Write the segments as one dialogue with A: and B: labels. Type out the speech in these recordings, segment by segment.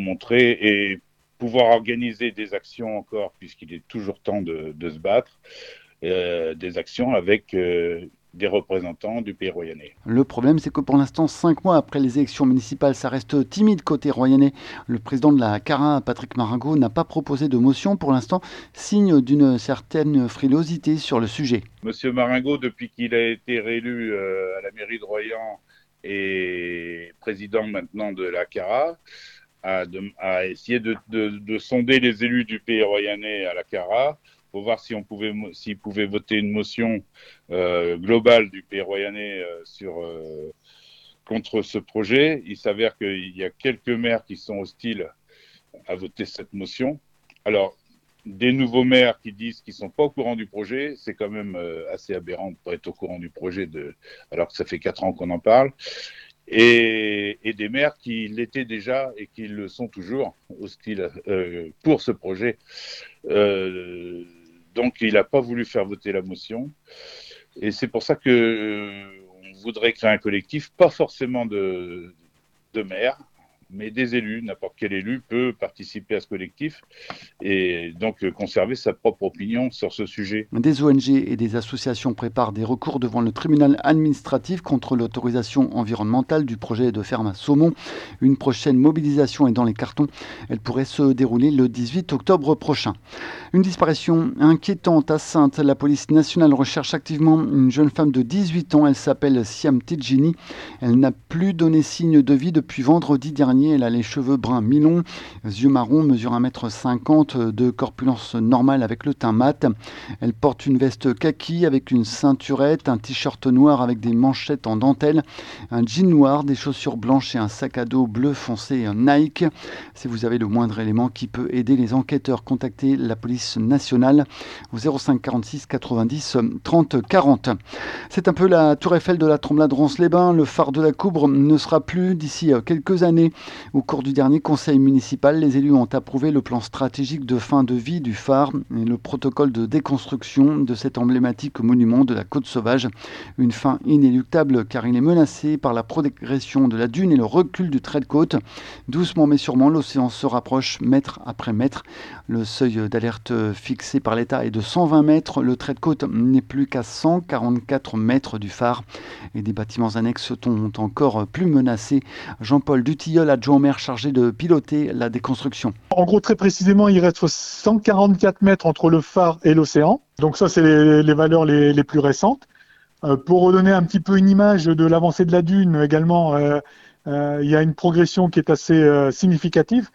A: montrer et pouvoir organiser des actions encore, puisqu'il est toujours temps de se battre, des actions avec des représentants du pays royannais.
B: Le problème, c'est que pour l'instant, 5 mois après les élections municipales, ça reste timide côté royannais. Le président de la CARA, Patrick Maringaud, n'a pas proposé de motion pour l'instant, signe d'une certaine frilosité sur le sujet.
A: Monsieur Maringaud, depuis qu'il a été réélu à la mairie de Royan et président maintenant de la CARA, a essayé de sonder les élus du pays royannais à la CARA pour voir s'ils pouvaient voter une motion globale du pays royannais contre ce projet. Il s'avère qu'il y a quelques maires qui sont hostiles à voter cette motion. Alors, des nouveaux maires qui disent qu'ils ne sont pas au courant du projet, c'est quand même assez aberrant de ne pas être au courant du projet alors que ça fait 4 ans qu'on en parle. Et des maires qui l'étaient déjà et qui le sont toujours hostiles pour ce projet. Donc, il n'a pas voulu faire voter la motion. Et c'est pour ça qu'on voudrait créer un collectif, pas forcément de maires, mais des élus. N'importe quel élu peut participer à ce collectif et donc conserver sa propre opinion sur ce sujet.
B: Des ONG et des associations préparent des recours devant le tribunal administratif contre l'autorisation environnementale du projet de ferme à saumon. Une prochaine mobilisation est dans les cartons. Elle pourrait se dérouler le 18 octobre prochain. Une disparition inquiétante à Saintes. La police nationale recherche activement une jeune femme de 18 ans. Elle s'appelle Siam Tidjini. Elle n'a plus donné signe de vie depuis vendredi dernier. Elle a les cheveux bruns mi-longs, yeux marrons, mesure 1,50 m, de corpulence normale avec le teint mat. Elle porte une veste kaki avec une ceinturette, un t-shirt noir avec des manchettes en dentelle, un jean noir, des chaussures blanches et un sac à dos bleu foncé Nike. Si vous avez le moindre élément qui peut aider les enquêteurs, contactez la police nationale au 05 46 90 30 40. C'est un peu la tour Eiffel de la Tremblade-Rance-les-Bains. Le phare de la Coubre ne sera plus d'ici quelques années. Au cours du dernier conseil municipal, les élus ont approuvé le plan stratégique de fin de vie du phare et le protocole de déconstruction de cet emblématique monument de la côte sauvage. Une fin inéluctable car il est menacé par la progression de la dune et le recul du trait de côte. Doucement mais sûrement, l'océan se rapproche mètre après mètre. Le seuil d'alerte fixé par l'État est de 120 mètres. Le trait de côte n'est plus qu'à 144 mètres du phare et des bâtiments annexes sont encore plus menacés. Jean-Paul Dutilleul, adjoint au maire chargé de piloter la déconstruction.
C: En gros, très précisément, il reste 144 mètres entre le phare et l'océan. Donc ça, c'est les valeurs les plus récentes. Pour redonner un petit peu une image de l'avancée de la dune également, il y a une progression qui est assez significative.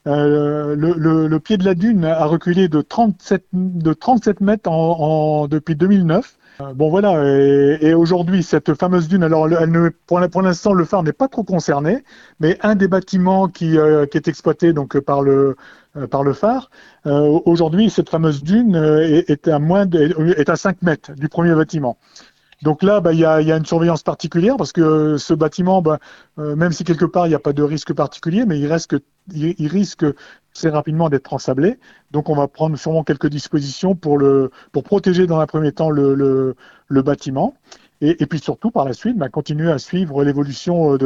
C: Le pied de la dune a reculé de 37 mètres depuis 2009. Bon voilà, et aujourd'hui cette fameuse dune, alors pour l'instant le phare n'est pas trop concerné, mais un des bâtiments qui est exploité donc par le phare, aujourd'hui cette fameuse dune est à 5 mètres du premier bâtiment. Donc là, il y a une surveillance particulière parce que ce bâtiment, même si quelque part il n'y a pas de risque particulier, mais il risque très rapidement d'être ensablé. Donc on va prendre sûrement quelques dispositions pour protéger dans un premier temps le bâtiment et puis surtout par la suite continuer à suivre l'évolution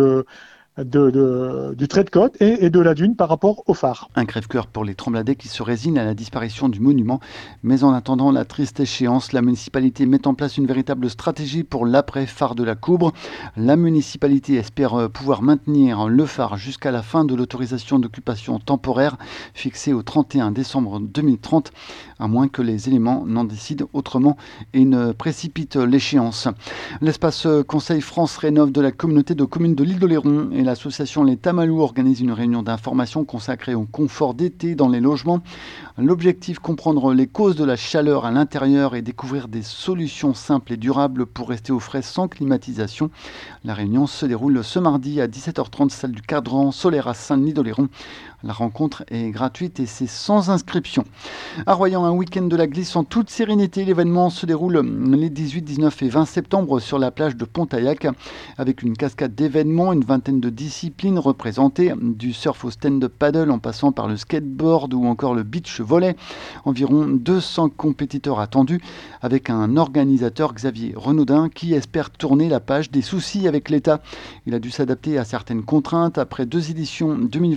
C: du trait de côte et de la dune par rapport au phare.
B: Un crève-cœur pour les Trembladais qui se résignent à la disparition du monument. Mais en attendant la triste échéance, la municipalité met en place une véritable stratégie pour l'après-phare de la Coubre. La municipalité espère pouvoir maintenir le phare jusqu'à la fin de l'autorisation d'occupation temporaire fixée au 31 décembre 2030, à moins que les éléments n'en décident autrement et ne précipitent l'échéance. L'espace Conseil France Rénov' de la communauté de communes de l'Île-d'Oléron et l'association Les Tamalous organise une réunion d'information consacrée au confort d'été dans les logements. L'objectif, comprendre les causes de la chaleur à l'intérieur et découvrir des solutions simples et durables pour rester au frais sans climatisation. La réunion se déroule ce mardi à 17h30, salle du Cadran Solaire à Saint-Denis-d'Oléron. La rencontre est gratuite et c'est sans inscription. À Royan, un week-end de la glisse en toute sérénité. L'événement se déroule les 18, 19 et 20 septembre sur la plage de Pontaillac avec une cascade d'événements, une vingtaine de disciplines représentées, du surf au stand-up paddle en passant par le skateboard ou encore le beach volley. Environ 200 compétiteurs attendus avec un organisateur, Xavier Renaudin, qui espère tourner la page des soucis avec l'État. Il a dû s'adapter à certaines contraintes après 2 éditions 2020